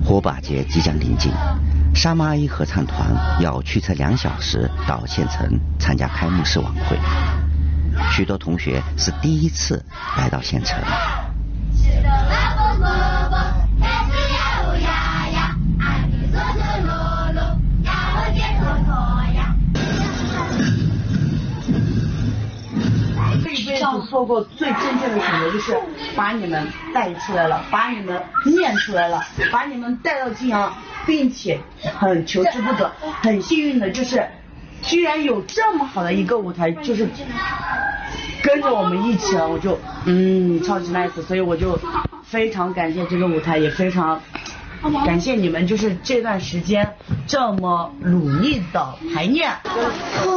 火把节即将临近，沙妈阿姨合唱团要驱车2小时到县城参加开幕式晚会。许多同学是第一次来到县城。 这一辈子做过最真正的选择，就是把你们带出来了，把你们念出来了，把你们带到晋阳，并且很求之不得，很幸运的就是居然有这么好的一个舞台，就是跟着我们一起了，我就超级 nice， 所以我就非常感谢这个舞台，也非常感谢你们，就是这段时间这么努力的排练。